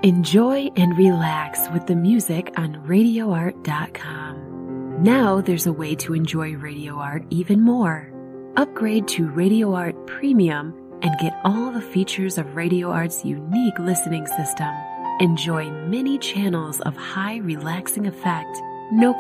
Enjoy and relax with the music on RadioArt.com. Now there's a way to enjoy Radio Art even more. Upgrade to Radio Art Premium and get all the features of Radio Art's unique listening system. Enjoy many channels of high relaxing effect, no